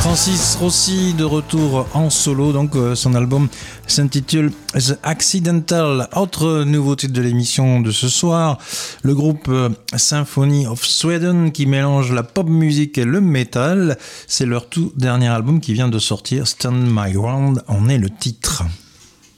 Francis Rossi de retour en solo, donc son album s'intitule The Accidental. Autre nouveau titre de l'émission de ce soir, le groupe Symphony of Sweden qui mélange la pop music et le metal. C'est leur tout dernier album qui vient de sortir, Stand My Ground en est le titre.